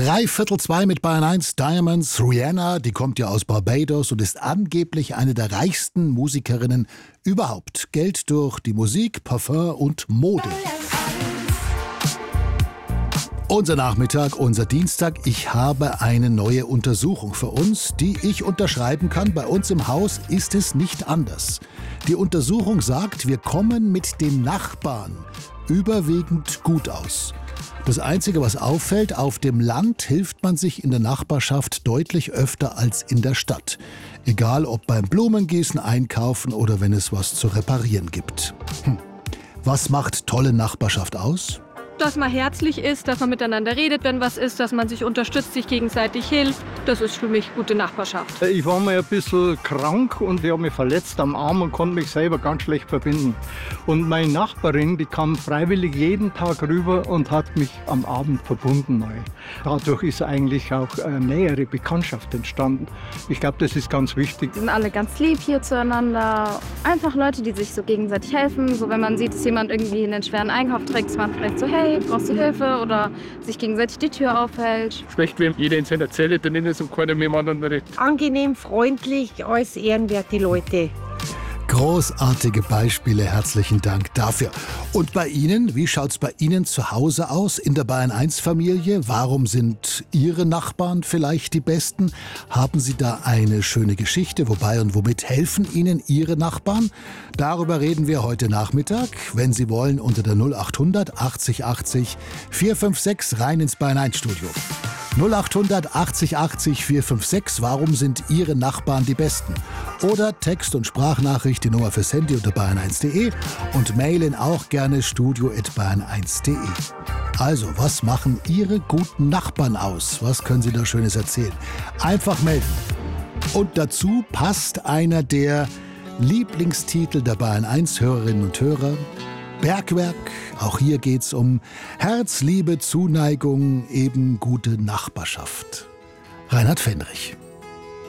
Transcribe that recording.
3:45 mit Bayern 1 Diamonds. Rihanna, die kommt ja aus Barbados und ist angeblich eine der reichsten Musikerinnen überhaupt. Geld durch die Musik, Parfum und Mode. Unser Nachmittag, unser Dienstag. Ich habe eine neue Untersuchung für uns, die ich unterschreiben kann. Bei uns im Haus ist es nicht anders. Die Untersuchung sagt, wir kommen mit den Nachbarn überwiegend gut aus. Das Einzige, was auffällt, auf dem Land hilft man sich in der Nachbarschaft deutlich öfter als in der Stadt. Egal ob beim Blumengießen, Einkaufen oder wenn es was zu reparieren gibt. Was macht tolle Nachbarschaft aus? Dass man herzlich ist, dass man miteinander redet, wenn was ist, dass man sich unterstützt, sich gegenseitig hilft. Das ist für mich gute Nachbarschaft. Ich war mal ein bisschen krank und ich habe mich verletzt am Arm und konnte mich selber ganz schlecht verbinden. Und meine Nachbarin, die kam freiwillig jeden Tag rüber und hat mich am Abend verbunden neu. Dadurch ist eigentlich auch eine nähere Bekanntschaft entstanden. Ich glaube, das ist ganz wichtig. Wir sind alle ganz lieb hier zueinander. Einfach Leute, die sich so gegenseitig helfen. So wenn man sieht, dass jemand irgendwie einen schweren Einkauf trägt, ist man vielleicht so, hey, brauchst du Hilfe? Oder sich gegenseitig die Tür aufhält. Schlecht, wenn jeder in seiner Zelle drin ist und keiner mit dem anderen redet. Angenehm, freundlich, alles ehrenwerte Leute. Großartige Beispiele, herzlichen Dank dafür. Und bei Ihnen, wie schaut's bei Ihnen zu Hause aus in der Bayern 1 Familie? Warum sind Ihre Nachbarn vielleicht die besten? Haben Sie da eine schöne Geschichte? Wobei und womit helfen Ihnen Ihre Nachbarn? Darüber reden wir heute Nachmittag, wenn Sie wollen, unter der 0800 80 80 456 rein ins Bayern 1 Studio. 0800 80 80 456. Warum sind Ihre Nachbarn die Besten? Oder Text- und Sprachnachricht, die Nummer fürs Handy unter bayern1.de und mailen auch gerne studio@bayern1.de. Also, was machen Ihre guten Nachbarn aus? Was können Sie da Schönes erzählen? Einfach melden. Und dazu passt einer der Lieblingstitel der Bayern 1 Hörerinnen und Hörer. Bergwerk, auch hier geht's um Herz, Liebe, Zuneigung, eben gute Nachbarschaft. Reinhard Fendrich.